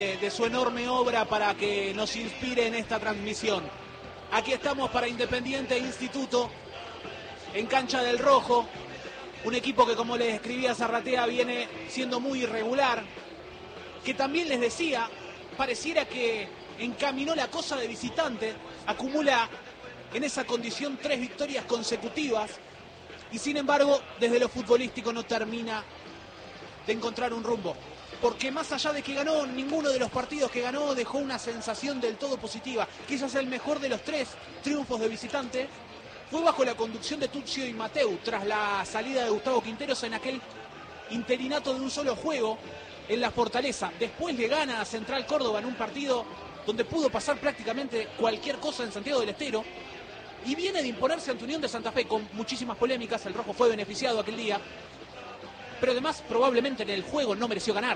de su enorme obra para que nos inspire en esta transmisión. Aquí estamos para Independiente Instituto, en cancha del Rojo, un equipo que, como les escribía Zarratea, viene siendo muy irregular, que también les decía, pareciera que encaminó la cosa de visitante, acumula en esa condición 3 victorias consecutivas y sin embargo desde lo futbolístico no termina de encontrar un rumbo. Porque más allá de que ganó, ninguno de los partidos que ganó dejó una sensación del todo positiva. Quizás el mejor de los 3 triunfos de visitante fue bajo la conducción de Tuzio y Mateu, tras la salida de Gustavo Quinteros en aquel interinato de un solo juego en la Fortaleza. Después le gana a Central Córdoba en un partido donde pudo pasar prácticamente cualquier cosa en Santiago del Estero. Y viene de imponerse ante Unión de Santa Fe con muchísimas polémicas. El Rojo fue beneficiado aquel día, pero además probablemente en el juego no mereció ganar.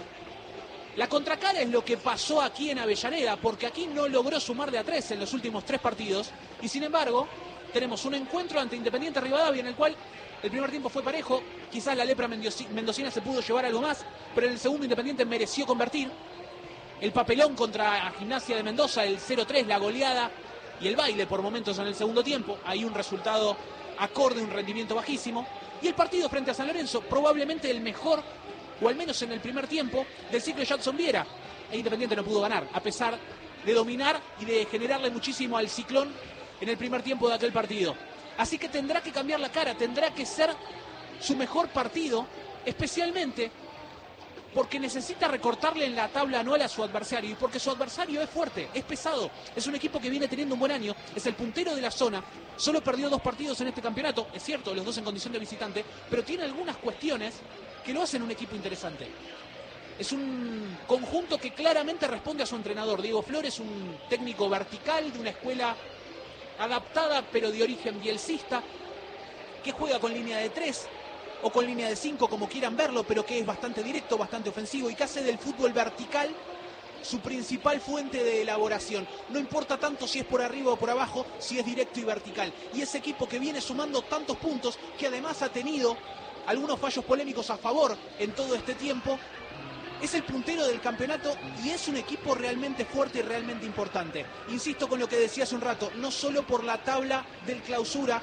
La contracara es lo que pasó aquí en Avellaneda, porque aquí no logró sumar de a 3 en los últimos 3 partidos, y sin embargo tenemos un encuentro ante Independiente Rivadavia en el cual el primer tiempo fue parejo. Quizás la lepra mendocina se pudo llevar algo más, pero en el segundo Independiente mereció convertir. El papelón contra Gimnasia de Mendoza, el 0-3, la goleada y el baile por momentos en el segundo tiempo. Hay un resultado acorde, un rendimiento bajísimo. Y el partido frente a San Lorenzo, probablemente el mejor, o al menos en el primer tiempo, del ciclo de Jackson Viera. E Independiente no pudo ganar, a pesar de dominar y de generarle muchísimo al Ciclón en el primer tiempo de aquel partido. Así que tendrá que cambiar la cara, tendrá que ser su mejor partido, especialmente porque necesita recortarle en la tabla anual a su adversario, y porque su adversario es fuerte, es pesado, es un equipo que viene teniendo un buen año, es el puntero de la zona, solo perdió 2 partidos en este campeonato, es cierto, los 2 en condición de visitante, pero tiene algunas cuestiones que lo hacen un equipo interesante. Es un conjunto que claramente responde a su entrenador. Diego Flores, un técnico vertical de una escuela adaptada pero de origen bielcista, que juega con línea de 3 o con línea de 5, como quieran verlo, pero que es bastante directo, bastante ofensivo, y que hace del fútbol vertical su principal fuente de elaboración. No importa tanto si es por arriba o por abajo, si es directo y vertical. Y ese equipo que viene sumando tantos puntos, que además ha tenido algunos fallos polémicos a favor en todo este tiempo, es el puntero del campeonato y es un equipo realmente fuerte y realmente importante. Insisto con lo que decía hace un rato, no solo por la tabla del clausura,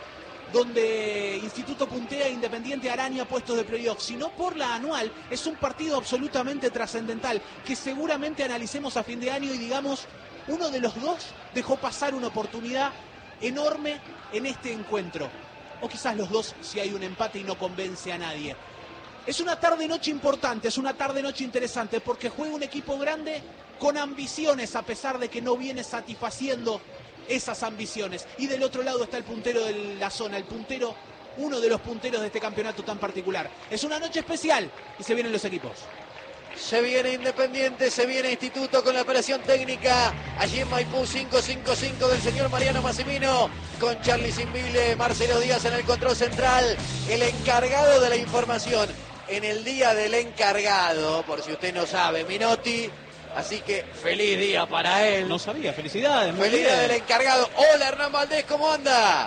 donde Instituto puntea, Independiente araña puestos de playoff, sino por la anual. Es un partido absolutamente trascendental, que seguramente analicemos a fin de año y digamos, uno de los dos dejó pasar una oportunidad enorme en este encuentro. O quizás los dos si hay un empate y no convence a nadie. Es una tarde-noche importante, es una tarde-noche interesante, porque juega un equipo grande con ambiciones, a pesar de que no viene satisfaciendo esas ambiciones. Y del otro lado está el puntero de la zona, el puntero, uno de los punteros de este campeonato tan particular. Es una noche especial y se vienen los equipos. Se viene Independiente, se viene Instituto con la operación técnica. Allí en Maipú 555 del señor Mariano Massimino, con Charly Simbible, Marcelo Díaz en el control central, el encargado de la información en el día del encargado, por si usted no sabe, Minotti. Así que feliz día para él. No sabía, felicidades. Feliz día del encargado. Hola Hernán Valdés, ¿cómo anda?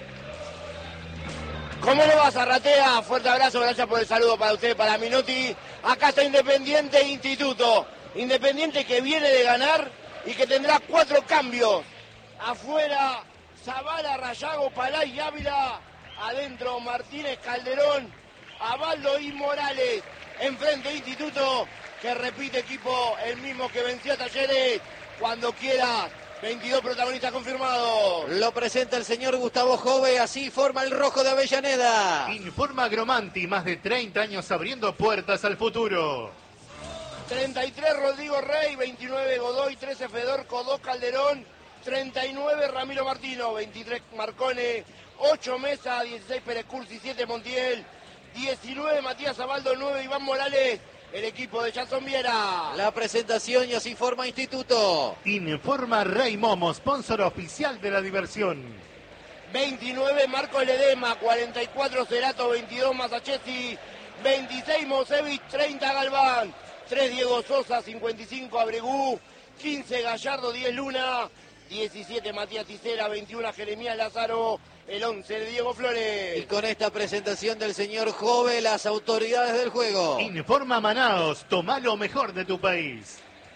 ¿Cómo le va, Zarratea? Fuerte abrazo, gracias por el saludo para usted, para Minotti. Acá está Independiente Instituto. Independiente que viene de ganar y que tendrá 4 cambios. Afuera, Zavala, Rayago, Palay y Ávila. Adentro, Martínez, Calderón, Abaldo y Morales. Enfrente, Instituto, que repite equipo el mismo que venció a Talleres. Cuando quiera, 22 protagonistas confirmados. Lo presenta el señor Gustavo Jove, así forma el Rojo de Avellaneda. Informa Agromanti, más de 30 años abriendo puertas al futuro. 33 Rodrigo Rey, 29 Godoy, 13 Fedor, 2 Calderón, 39 Ramiro Martino, 23 Marcone, 8 Mesa, 16 Pérez Cursi, 7 Montiel, 19 Matías Abaldo, 9 Iván Morales. El equipo de Jackson Viera. La presentación y así forma Instituto. Informa Rey Momo, sponsor oficial de la diversión. 29 Marco Ledema, 44 Cerato, 22 Masachesi, 26 Mosevich, 30 Galván, 3 Diego Sosa, 55 Abregú, 15 Gallardo, 10 Luna, 17 Matías Ticera, 21 Jeremías Lázaro, el 11 de Diego Flores. Y con esta presentación del señor Jove, las autoridades del juego. Informa Manaos, toma lo mejor de tu país.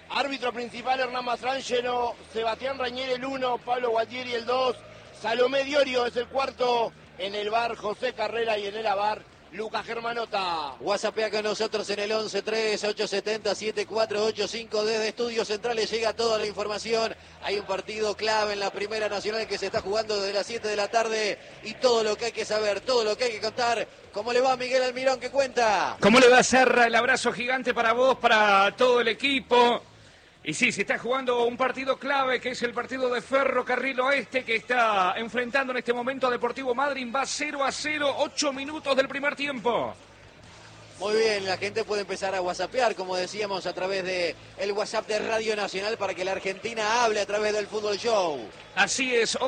Árbitro principal Hernán Mastrangelo, Sebastián Rañer el 1, Pablo Gualtieri el 2, Salomé Diorio es el cuarto, en el bar José Carrera y en el avar Lucas Germanota. WhatsAppea con nosotros en el 11-3-870-7485. Desde Estudios Centrales llega toda la información. Hay un partido clave en la Primera Nacional que se está jugando desde las 7 de la tarde. Y todo lo que hay que saber, todo lo que hay que contar. ¿Cómo le va Miguel Almirón? ¿Qué cuenta? ¿Cómo le va, Serra? El abrazo gigante para vos, para todo el equipo. Y sí, se está jugando un partido clave, que es el partido de Ferrocarril Oeste, que está enfrentando en este momento a Deportivo Madryn. Va 0-0, 8 minutos del primer tiempo. Muy bien, la gente puede empezar a whatsappear, como decíamos, a través de el WhatsApp de Radio Nacional para que la Argentina hable a través del Fútbol Show. Así es,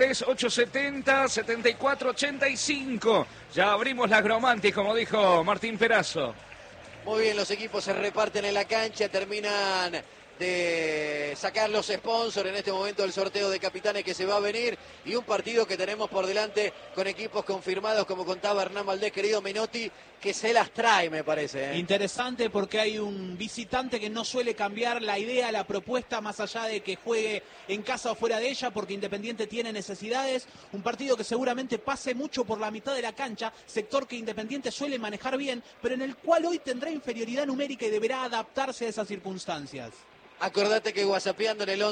11-3-870-7485. Ya abrimos las Gromantis, como dijo Martín Perazo. Muy bien, los equipos se reparten en la cancha, terminan de sacar los sponsors en este momento del sorteo de capitanes que se va a venir y un partido que tenemos por delante con equipos confirmados, como contaba Hernán Valdés, querido Menotti, que se las trae, me parece. Interesante porque hay un visitante que no suele cambiar la idea, la propuesta, más allá de que juegue en casa o fuera de ella, porque Independiente tiene necesidades. Un partido que seguramente pase mucho por la mitad de la cancha, sector que Independiente suele manejar bien, pero en el cual hoy tendrá inferioridad numérica y deberá adaptarse a esas circunstancias. Acordate que whatsappeando en el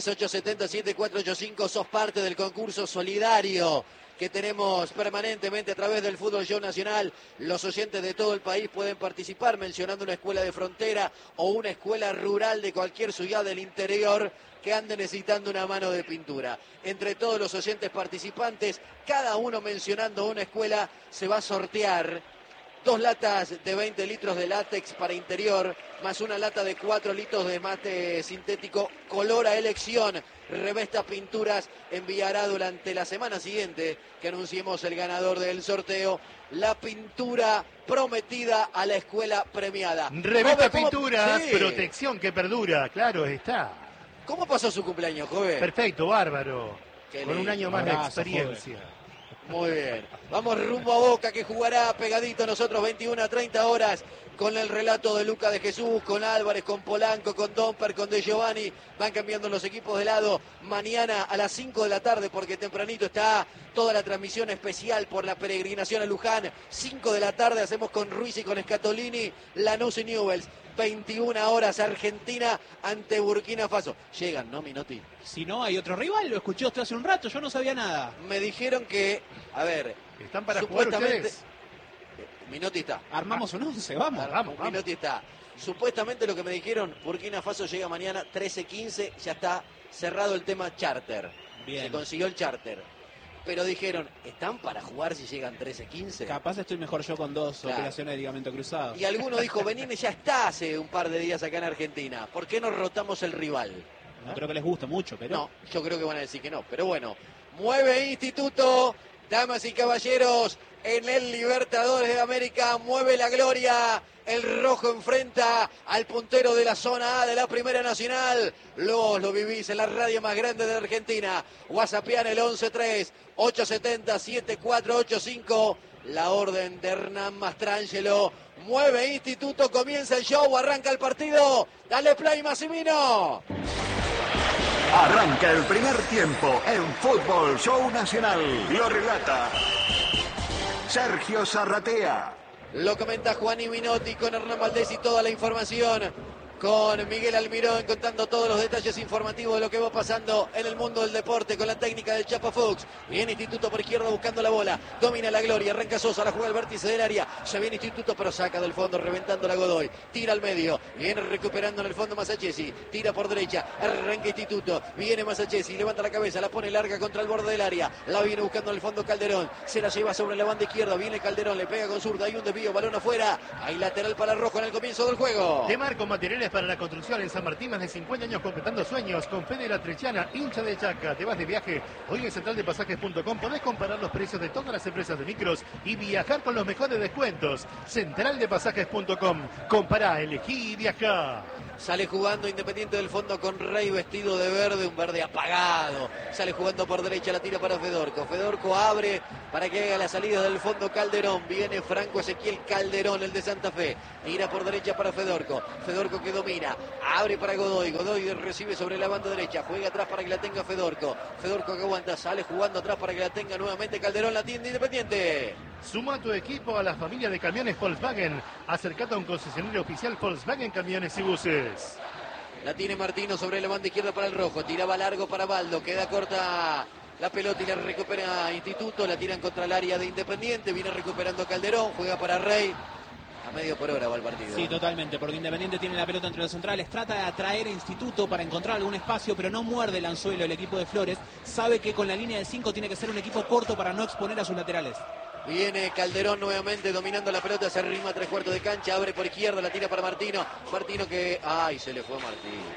11-3-870-7485 sos parte del concurso solidario que tenemos permanentemente a través del Fútbol Show Nacional. Los oyentes de todo el país pueden participar mencionando una escuela de frontera o una escuela rural de cualquier ciudad del interior que ande necesitando una mano de pintura. Entre todos los oyentes participantes, cada uno mencionando una escuela, se va a sortear 2 latas de 20 litros de látex para interior, más una lata de 4 litros de mate sintético, color a elección. Revesta Pinturas enviará durante la semana siguiente que anunciemos el ganador del sorteo la pintura prometida a la escuela premiada. Revesta Pinturas, sí, protección que perdura, claro está. ¿Cómo pasó su cumpleaños, joven? Perfecto, bárbaro. Qué Con un lindo. año más de Abrazo, experiencia. Muy bien. Vamos rumbo a Boca, que jugará pegadito nosotros 21 a 30 horas con el relato de Luca de Jesús, con Álvarez, con Polanco, con Domper, con De Giovanni. Van cambiando los equipos de lado. Mañana a las 5 de la tarde, porque tempranito está toda la transmisión especial por la peregrinación a Luján. 5 de la tarde hacemos con Ruiz y con Scatolini, Lanús y Newell's. 21 horas Argentina ante Burkina Faso. Llegan, ¿no, Minotti? Si no, hay otro rival, lo escuché usted hace un rato, yo no sabía nada. Me dijeron que, a ver, ¿Están para jugar supuestamente ustedes? Minotti está. Armamos un 11, vamos. Vamos. Minotti está. Supuestamente lo que me dijeron, Burkina Faso llega mañana 13:15, ya está cerrado el tema charter. Bien. Se consiguió el charter. Pero dijeron, ¿están para jugar si llegan 13:15? Capaz estoy mejor yo con 2 Claro. operaciones de ligamento cruzado. Y alguno dijo, Benítez ya está hace un par de días acá en Argentina. ¿Por qué no rotamos el rival? No creo que les guste mucho, pero... No, yo creo que van a decir que no. Pero bueno, mueve Instituto, damas y caballeros, en el Libertadores de América, mueve la gloria. El rojo enfrenta al puntero de la zona A de la Primera Nacional. Lo vivís en la radio más grande de Argentina. WhatsAppean el 11-3-870-7485. La orden de Hernán Mastrangelo. Mueve Instituto, comienza el show, arranca el partido. Dale play, Massimino. Arranca el primer tiempo en Fútbol Show Nacional. Lo relata Sergio Zarratea. Lo comenta Juan y Minotti con Hernán Valdés y toda la información. Con Miguel Almirón contando todos los detalles informativos de lo que va pasando en el mundo del deporte con la técnica del Chapa Fox. Viene Instituto por izquierda buscando la bola. Domina la gloria. Arranca Sosa. La juega al vértice del área. Se viene Instituto pero saca del fondo reventando la Godoy. Tira al medio. Viene recuperando en el fondo Masachesi. Tira por derecha. Arranca Instituto. Viene Masachesi. Levanta la cabeza. La pone larga contra el borde del área. La viene buscando en el fondo Calderón. Se la lleva sobre la banda izquierda. Viene Calderón. Le pega con zurda. Hay un desvío. Balón afuera. Hay lateral para Rojo en el comienzo del juego. Demarco Materiales para la construcción en San Martín, más de 50 años completando sueños. Con Fede La Trechana, hincha de Chaca. Te vas de viaje. Hoy en centraldepasajes.com podés comparar los precios de todas las empresas de micros y viajar con los mejores descuentos. Centraldepasajes.com. Compará, elegí y viajá. Sale jugando Independiente del fondo con Rey vestido de verde, un verde apagado. Sale jugando por derecha, la tira para Fedorco. Fedorco abre para que haga la salida del fondo Calderón. Viene Franco Ezequiel Calderón, el de Santa Fe. Tira por derecha para Fedorco. Fedorco que domina. Abre para Godoy. Godoy recibe sobre la banda derecha. Juega atrás para que la tenga Fedorco. Fedorco que aguanta. Sale jugando atrás para que la tenga nuevamente Calderón. La tienda Independiente. Suma a tu equipo a la familia de camiones Volkswagen. Acercate a un concesionario oficial Volkswagen Camiones y Buses. La tiene Martino sobre la banda izquierda para el rojo. Tiraba largo para Baldo. Queda corta la pelota y la recupera Instituto. La tiran contra el área de Independiente. Viene recuperando Calderón. Juega para Rey. A medio por hora va el partido. Sí, totalmente, porque Independiente tiene la pelota entre los centrales, trata de atraer a Instituto para encontrar algún espacio, pero no muerde el anzuelo el equipo de Flores. Sabe que con la línea de 5 tiene que ser un equipo corto para no exponer a sus laterales. Viene Calderón nuevamente dominando la pelota, se arrima a 3/4 de cancha, abre por izquierda, la tira para Martino. Martino que... ¡Ay, se le fue Martino!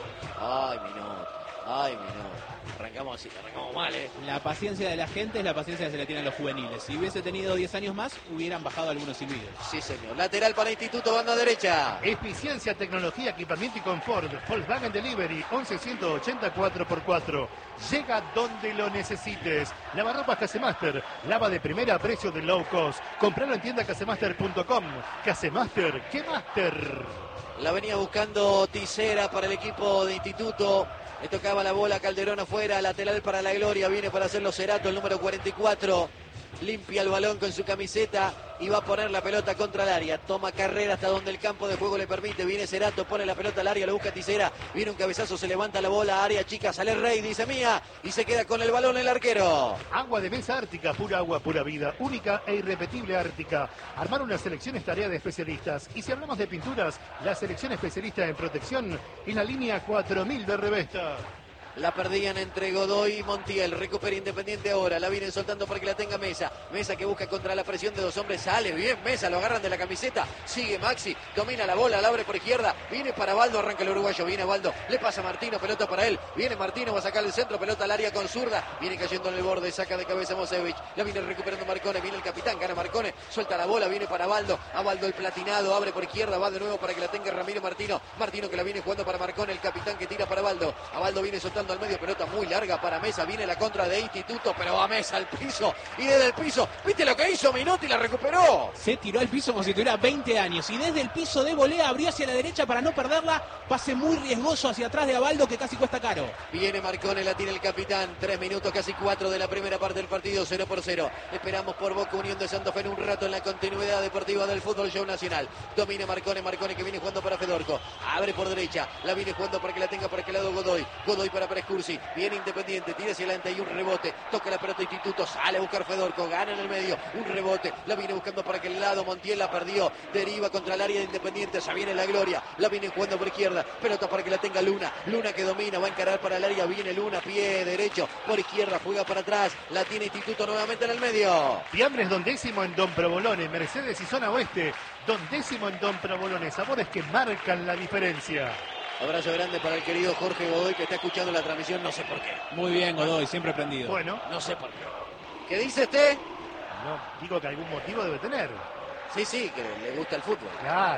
¡Ay, Minot! ¡Ay, Minot! Arrancamos así, arrancamos mal, ¿eh? La paciencia de la gente es la paciencia que se le tienen los juveniles. Si hubiese tenido 10 años más, hubieran bajado algunos silbidos. Sí, señor. Lateral para Instituto, banda derecha. Eficiencia, tecnología, equipamiento y confort. Volkswagen Delivery, 1180 4x4. Llega donde lo necesites. Lavarropas Casemaster. Lava de primera a precio de low cost. Compralo en tienda casemaster.com. Casemaster, ¿qué master? La venía buscando Tisera para el equipo de Instituto. Le tocaba la bola a Calderón afuera, lateral para la Gloria, viene para hacerlo Cerato, el número 44. Limpia el balón con su camiseta y va a poner la pelota contra el área. Toma carrera hasta donde el campo de juego le permite. Viene Cerato, pone la pelota al área, lo busca Tisera. Viene un cabezazo, se levanta la bola, área chica, sale Rey, dice mía. Y se queda con el balón el arquero. Agua de mesa Ártica, pura agua, pura vida. Única e irrepetible Ártica. Armar una selección es tarea de especialistas. Y si hablamos de pinturas, la selección especialista en protección es la línea 4000 de Revesta. La perdían entre Godoy y Montiel. Recupera Independiente ahora. La vienen soltando para que la tenga Mesa. Mesa que busca contra la presión de dos hombres. Sale bien Mesa. Lo agarran de la camiseta. Sigue Maxi. Domina la bola. La abre por izquierda. Viene para Baldo. Arranca el uruguayo. Viene Baldo. Le pasa a Martino. Pelota para él. Viene Martino. Va a sacar el centro. Pelota al área con zurda. Viene cayendo en el borde. Saca de cabeza Mosevich. La viene recuperando Marcone. Viene el capitán. Gana Marcone. Suelta la bola. Viene para Baldo. A Baldo el platinado. Abre por izquierda. Va de nuevo para que la tenga Ramiro Martino. Martino que la viene jugando para Marcone. El capitán que tira para Baldo. A Baldo viene soltando al medio. Pelota muy larga para Mesa, viene la contra de Instituto, pero va Mesa al piso, y desde el piso, ¿viste lo que hizo Minotti? La recuperó. Se tiró al piso como si tuviera 20 años, y desde el piso de volea abrió hacia la derecha para no perderla, pase muy riesgoso hacia atrás de Abaldo que casi cuesta caro. Viene Marcone, la tira el capitán, 3 minutos, casi 4 de la primera parte del partido, 0-0. Esperamos por Boca Unión de Santa Fe en un rato en la continuidad deportiva del fútbol show nacional. Domina Marcone, Marcone que viene jugando para Fedorco, abre por derecha, la viene jugando para que la tenga por aquel lado Godoy, Godoy para Prescursi, viene Independiente, tira hacia adelante y un rebote, toca la pelota Instituto, sale a buscar Fedorco, gana en el medio, un rebote, la viene buscando por aquel lado, Montiel la perdió, deriva contra el área de Independiente, se viene la Gloria, la viene jugando por izquierda, pelota para que la tenga Luna, Luna que domina, va a encarar para el área, viene Luna, pie derecho, por izquierda, juega para atrás, la tiene Instituto nuevamente en el medio. Fiambres Don Décimo en Don Provolone, Mercedes y Zona Oeste, Don Décimo en Don Provolone, sabores que marcan la diferencia. Abrazo grande para el querido Jorge Godoy que está escuchando la transmisión, no sé por qué. Muy bien Godoy, siempre prendido. Bueno, No sé por qué. ¿Qué dice usted? no, digo que algún motivo debe tener. Sí, que le gusta el fútbol. Claro.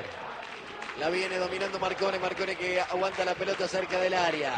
La viene dominando Marcone, Marcone que aguanta la pelota cerca del área.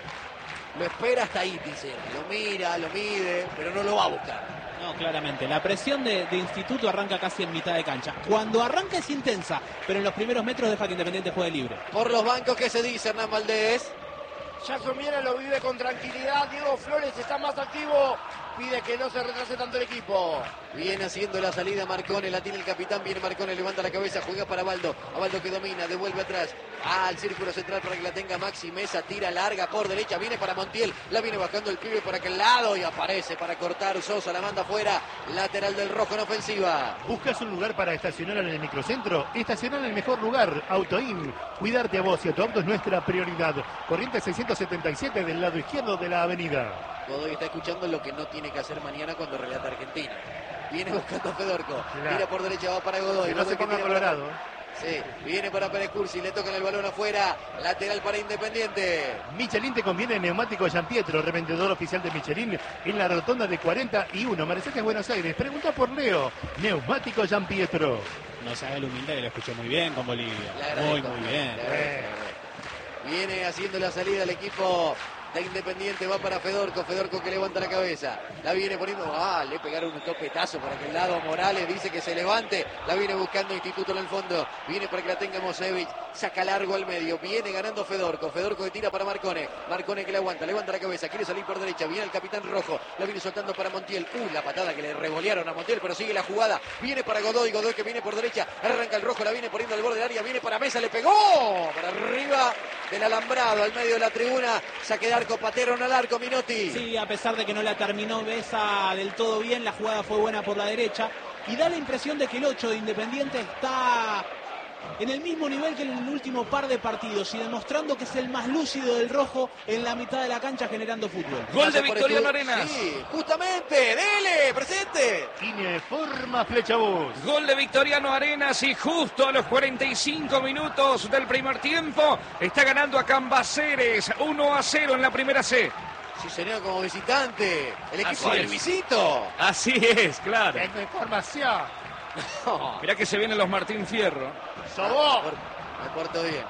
Lo espera hasta ahí, dice. Lo mira, lo mide, pero no lo va a buscar. No, claramente. La presión de Instituto arranca casi en mitad de cancha. Cuando arranca es intensa, pero en los primeros metros deja que Independiente juegue libre. Por los bancos, ¿qué se dice Hernán Valdés? Jackson Viera lo vive con tranquilidad. Diego Flores está más activo. Pide que no se retrase tanto el equipo. Viene haciendo la salida Marcone, la tiene el capitán, viene Marcone, levanta la cabeza, juega para Baldo. A Baldo que domina, devuelve atrás. Al círculo central para que la tenga Maxi Mesa, tira larga por derecha, viene para Montiel, la viene bajando el pibe por aquel lado y aparece para cortar Sosa, la manda afuera, lateral del rojo en ofensiva. ¿Buscas un lugar para estacionar en el microcentro? Estacionar en el mejor lugar, Autoin. Cuidarte a vos y a tu auto es nuestra prioridad. Corriente 677 del lado izquierdo de la avenida. Godoy está escuchando lo que no tiene que hacer mañana cuando relata Argentina. Viene buscando a Fedorco, Claro. tira por derecha, va para Godoy. Que no se Godoy que ponga tira colorado. Sí, viene para Pérez Cursi, le tocan el balón afuera, lateral para Independiente. Michelin te conviene neumático Giampietro, revendedor oficial de Michelin en la rotonda de 41, Mercedes Buenos Aires. Pregunta por Leo, neumático Giampietro. No se haga el humilde que lo escuchó muy bien con Bolivia. Le agradezco, Muy bien. le agradezco. Viene haciendo la salida el equipo de Independiente, va para Fedorco que levanta la cabeza, la viene poniendo, le pegaron un topetazo por aquel lado, Morales dice que se levante, la viene buscando Instituto en el fondo, viene para que la tenga Mosevich, saca largo al medio, viene ganando Fedorco que tira para Marcone que le levanta la cabeza, quiere salir por derecha, viene el capitán Rojo, la viene soltando para Montiel, la patada que le revolearon a Montiel, pero sigue la jugada, viene para Godoy que viene por derecha, arranca el Rojo, la viene poniendo al borde del área, viene para Mesa, le pegó para arriba del alambrado, al medio de la tribuna, saque de arco, patearon al arco, Minotti. Sí, a pesar de que no la terminó Mesa del todo bien, la jugada fue buena por la derecha y da la impresión de que el 8 de Independiente está en el mismo nivel que en el último par de partidos y demostrando que es el más lúcido del rojo en la mitad de la cancha generando fútbol. Gol de Victoriano Arenas. Sí, justamente, dele, presente. Informa Flechabús. Gol de Victoriano Arenas y justo a los 45 minutos del primer tiempo está ganando a Cambaceres 1-0 en la primera C. Sí, señor, como visitante. El equipo Así del es. Visito. Así es, claro. Tengo información. Mirá que se vienen los Martín Fierro. Sobó. Me porto bien.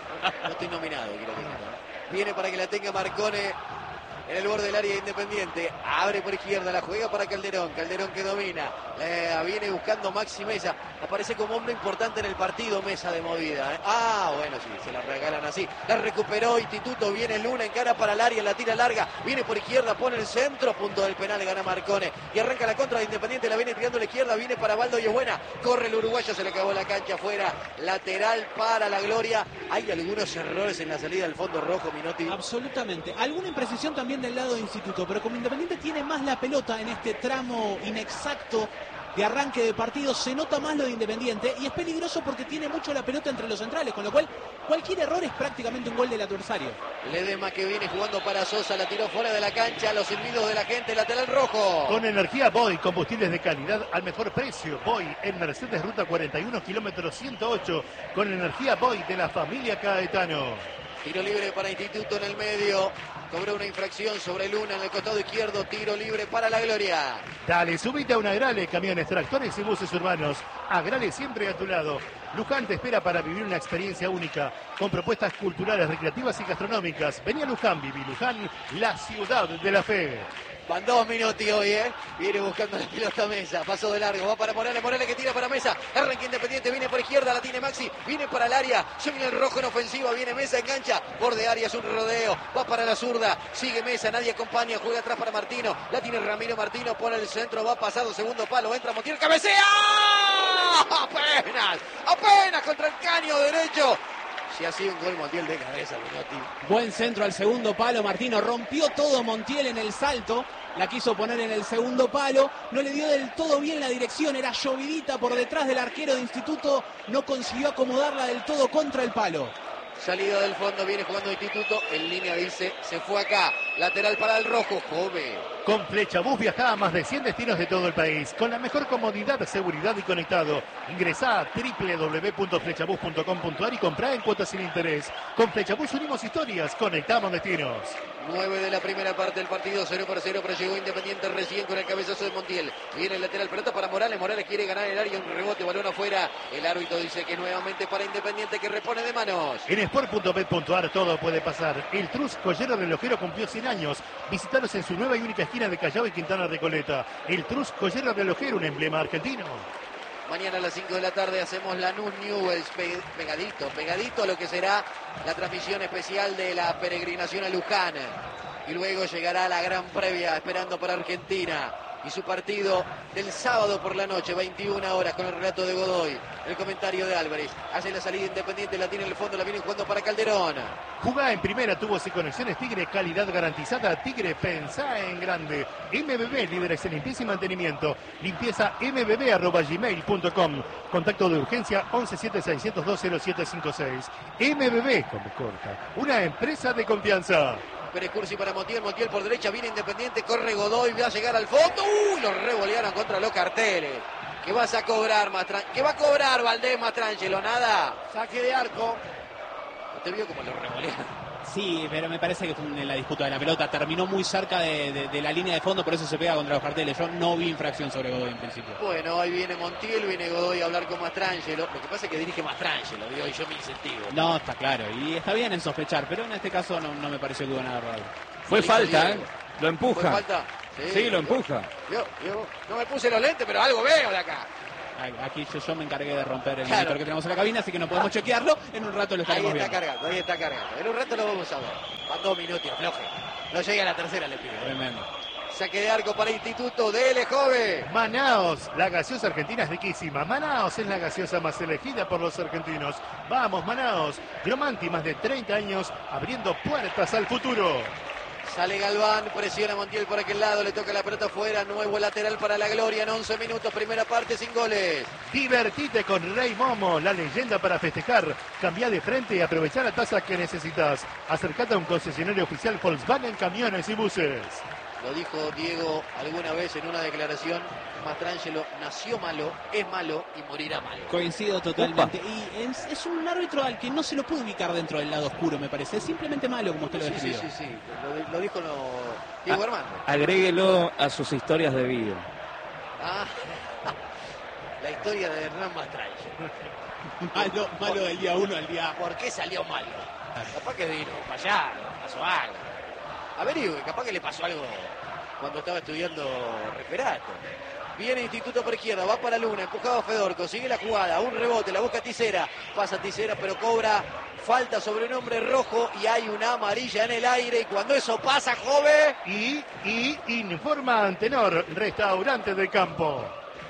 No estoy nominado, quiero decir, ¿no? Viene para que la tenga Marcone en el borde del área de Independiente. Abre por izquierda, la juega para Calderón que domina. Viene buscando Maxi Mesa. Aparece como hombre importante en el partido Mesa de movida, ¿eh? Bueno, sí, se la regalan así. La recuperó Instituto, viene Luna, encara para el área, la tira larga. Viene por izquierda, pone el centro, punto del penal, gana Marcone. Y arranca la contra de Independiente, la viene tirando a la izquierda, viene para Baldo y es buena. Corre el uruguayo, se le acabó la cancha afuera. Lateral para la Gloria. Hay algunos errores en la salida del fondo rojo, Minotti. Absolutamente. Alguna imprecisión también del lado de Instituto, pero como Independiente tiene más la pelota en este tramo inexacto de arranque de partido, se nota más lo de Independiente y es peligroso porque tiene mucho la pelota entre los centrales, con lo cual cualquier error es prácticamente un gol del adversario. Ledesma que viene jugando para Sosa, la tiró fuera de la cancha, los silbidos de la gente, lateral rojo. Con energía Boy, combustibles de calidad al mejor precio. Boy en Mercedes Ruta 41, kilómetro 108, con energía Boy de la familia Caetano. Tiro libre para Instituto en el medio. Cobró una infracción sobre Luna en el costado izquierdo. Tiro libre para la Gloria. Dale, subite a un Agrale, camiones, tractores y buses urbanos. Agrale siempre a tu lado. Luján te espera para vivir una experiencia única, con propuestas culturales, recreativas y gastronómicas. Vení a Luján, viví Luján, la ciudad de la fe. Van 2 minutos hoy, Viene buscando la pelota Mesa. Pasó de largo. Va para Morales. Morales que tira para Mesa. Arranca Independiente. Viene por izquierda. La tiene Maxi. Viene para el área. Se viene el rojo en ofensiva. Viene Mesa. Engancha. Borde área. Es un rodeo. Va para la zurda. Sigue Mesa. Nadie acompaña. Juega atrás para Martino. La tiene Ramiro Martino. Pone el centro. Va pasado. Segundo palo. Entra Montiel. ¡Cabecea! Apenas contra el caño derecho. Si ha sido un gol Montiel de cabeza, Minotti. Buen centro al segundo palo, Martino rompió todo Montiel en el salto, la quiso poner en el segundo palo, no le dio del todo bien la dirección, era llovidita por detrás del arquero de Instituto, no consiguió acomodarla del todo contra el palo. Salida del fondo, viene jugando Instituto, en línea dice, se fue acá, lateral para el rojo, Jove. Con Flechabús viaja a más de 100 destinos de todo el país, con la mejor comodidad, seguridad y conectado. Ingresá a www.flechabús.com.ar y comprá en cuotas sin interés. Con Flechabús unimos historias, conectamos destinos. 9 de la primera parte del partido, 0-0, pero llegó Independiente recién con el cabezazo de Montiel. Viene el lateral, pelota para Morales, Morales quiere ganar el área, un rebote, balón afuera. El árbitro dice que nuevamente para Independiente que repone de manos. En sport.bet.ar todo puede pasar. El Trus Joyero Relojero cumplió 100 años. Visítanos en su nueva y única esquina de Callao y Quintana Recoleta. El Trus Joyero Relojero, un emblema argentino. Mañana a las 5 de la tarde hacemos la Newell's pegadito a lo que será la transmisión especial de la peregrinación a Luján. Y luego llegará la gran previa esperando para Argentina y su partido del sábado por la noche, 21 horas, con el relato de Godoy, el comentario de Álvarez. Hace la salida Independiente, la tiene en el fondo, la viene jugando para Calderón. Jugá en primera, tubos y conexiones Tigre, calidad garantizada. Tigre, pensá en grande. MBB, líderes en limpieza y mantenimiento. Limpieza mbb@gmail.com. Contacto de urgencia 1176020756. MBB, como corta, una empresa de confianza. Pérez Cursi para Montiel por derecha, viene Independiente, corre Godoy, va a llegar al fondo. Lo revolearon contra los carteles. ¿Qué vas a cobrar, ¿Qué va a cobrar Valdés, Mastrangelo? Nada. Saque de arco. ¿Usted vio cómo lo revolearon? Sí, pero me parece que fue en la disputa de la pelota. Terminó muy cerca de la línea de fondo, por eso se pega contra los carteles. Yo no vi infracción sobre Godoy en principio. Bueno, ahí viene Montiel, viene Godoy a hablar con Mastrangelo. Lo que pasa es que dirige Mastrangelo, digo, y yo me incentivo. No, está claro. Y está bien en sospechar, pero en este caso no me pareció que hubo nada raro. Fue falta, ¿eh? Lo empuja. ¿Fue falta? Sí, lo empuja. Yo no me puse los lentes, pero algo veo de acá. Aquí yo me encargué de romper el monitor que tenemos en la cabina, así que no podemos chequearlo. En un rato lo estaremos viendo. Ahí está cargando. En un rato lo vamos a ver. Van 2 minutos, afloje. No llega a la tercera, le pido. Tremendo. Saque de arco para Instituto de Jove. Manaos, la gaseosa argentina es riquísima. Manaos es la gaseosa más elegida por los argentinos. Vamos, Manaos. Gromanti, más de 30 años, abriendo puertas al futuro. Sale Galván, presiona Montiel por aquel lado, le toca la pelota afuera, nuevo lateral para la gloria en 11 minutos, primera parte sin goles. Divertite con Rey Momo, la leyenda para festejar. Cambia de frente y aprovechar la tasa que necesitas. Acercate a un concesionario oficial Volkswagen Camiones y Buses. Lo dijo Diego alguna vez en una declaración, Mastrangelo nació malo, es malo y morirá malo. Coincido totalmente. Y es un árbitro al que no se lo puede ubicar dentro del lado oscuro, me parece. Es simplemente malo, como usted lo describió. Sí. Lo dijo Diego Armando. Agréguelo a sus historias de vida. La historia de Hernán Mastrangelo. Malo del día 1 al día. ¿Por qué salió malo? Capaz que vino para allá, pasó algo. Averigüe, capaz que le pasó algo cuando estaba estudiando referato. Viene Instituto por izquierda, va para Luna, empujado a Fedorco, sigue la jugada, un rebote, la busca Tisera, pasa Tisera pero cobra falta sobre un hombre rojo y hay una amarilla en el aire y cuando eso pasa, Jove. Y informa Antenor, restaurante de campo.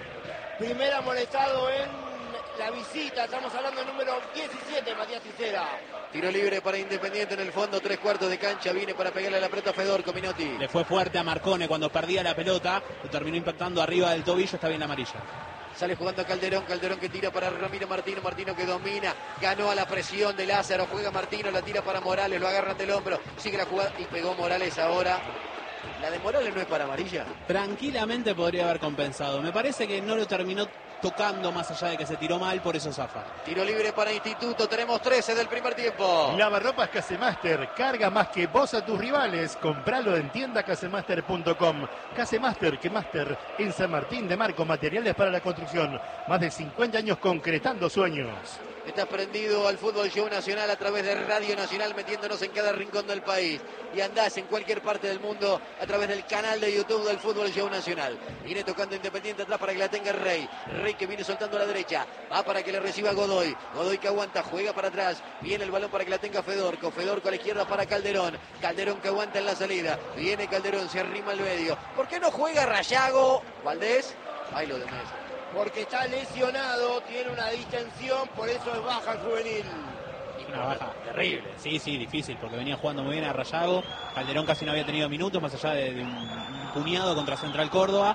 Primer amonestado en la visita, estamos hablando del número 17, Matías Tisera. Tiro libre para Independiente en el fondo, 3/4 de cancha, viene para pegarle a la pelota a Fedorco, Minotti. Le fue fuerte a Marcone cuando perdía la pelota, lo terminó impactando arriba del tobillo, está bien la amarilla. Sale jugando a Calderón que tira para Ramiro Martino que domina, ganó a la presión de Lázaro, juega Martino, la tira para Morales, lo agarra ante el hombro, sigue la jugada y pegó Morales ahora. ¿La de Morales no es para amarilla? Tranquilamente podría haber compensado. Me parece que no lo terminó tocando más allá de que se tiró mal, por eso zafa. Tiro libre para Instituto, tenemos 13 del primer tiempo. Lavarropas Casemaster, carga más que vos a tus rivales. Compralo en tiendacasemaster.com. Casemaster, que Master en San Martín de Marco, materiales para la construcción. Más de 50 años concretando sueños. Estás prendido al Fútbol Show Nacional a través de Radio Nacional, metiéndonos en cada rincón del país. Y andás en cualquier parte del mundo a través del canal de YouTube del Fútbol Show Nacional. Viene tocando Independiente atrás para que la tenga Rey. Rey que viene soltando a la derecha. Va para que le reciba Godoy. Godoy que aguanta, juega para atrás. Viene el balón para que la tenga Fedorco. Fedorco a la izquierda para Calderón. Calderón que aguanta en la salida. Viene Calderón, se arrima al medio. ¿Por qué no juega Rayago? Valdés. Ahí lo de Mesa. Porque está lesionado, tiene una distensión, por eso es baja el juvenil. Una baja terrible. Sí, difícil, porque venía jugando muy bien a Rayago. Calderón casi no había tenido minutos, más allá de un puñado contra Central Córdoba.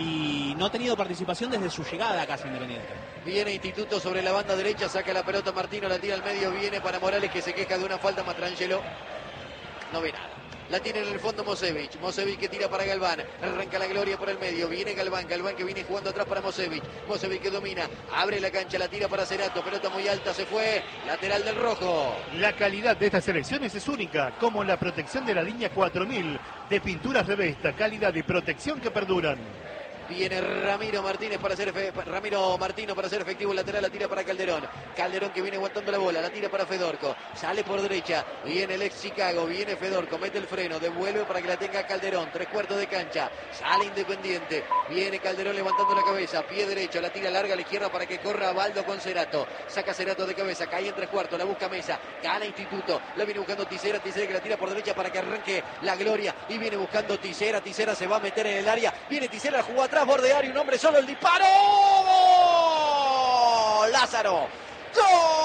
Y no ha tenido participación desde su llegada casi Independiente. Viene Instituto sobre la banda derecha, saca la pelota Martino, la tira al medio, viene para Morales que se queja de una falta, Mastrangelo no ve nada. La tiene en el fondo Mosevich que tira para Galván, arranca la gloria por el medio, viene Galván que viene jugando atrás para Mosevich que domina, abre la cancha, la tira para Cerato, pelota muy alta, se fue, lateral del rojo. La calidad de estas selecciones es única, como la protección de la línea 4000 de pinturas Revesta, calidad y protección que perduran. Viene Ramiro Martino para hacer efectivo el lateral, la tira para Calderón. Calderón que viene aguantando la bola, la tira para Fedorco. Sale por derecha, viene el ex Chicago, viene Fedorco, mete el freno, devuelve para que la tenga Calderón. 3/4 de cancha, sale Independiente. Viene Calderón levantando la cabeza, pie derecho, la tira larga a la izquierda para que corra Baldo con Cerato. Saca Cerato de cabeza, cae en 3/4, la busca Mesa, gana Instituto. La viene buscando Tisera que la tira por derecha para que arranque la gloria. Y viene buscando Tisera se va a meter en el área. Viene Tisera, la jugó atrás, borde área, un hombre solo, el disparo. Lázaro. ¡Gol!